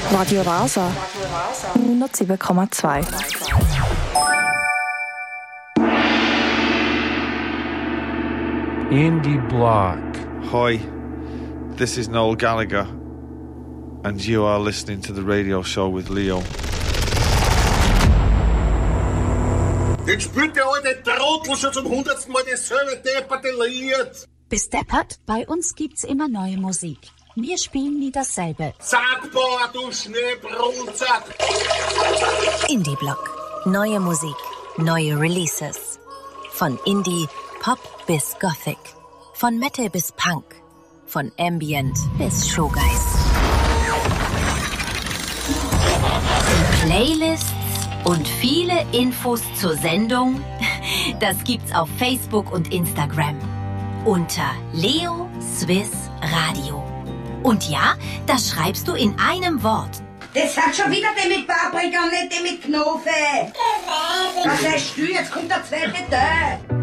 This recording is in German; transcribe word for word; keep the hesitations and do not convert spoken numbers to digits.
Radio Rasa hundertsieben Komma zwei. Indie Block. Hi, this is Noel Gallagher, and you are listening to the radio show with Leo. Jetzt spielt der alte Trottel schon zum hundertsten Mal dasselbe depperte Lied. Bis deppert, bei uns gibt's immer neue Musik. Wir spielen nie dasselbe. Sackbar, du Schneebrunzer! Indie Block. Neue Musik, neue Releases. Von Indie, Pop bis Gothic. Von Metal bis Punk. Von Ambient bis Showgeist. Playlists und viele Infos zur Sendung, das gibt's auf Facebook und Instagram. Unter Leo Swiss Radio. Und ja, das schreibst du in einem Wort. Das hat schon wieder der mit Paprika, nicht der mit Knofe. Was heißt du? Jetzt kommt der zweite Teil.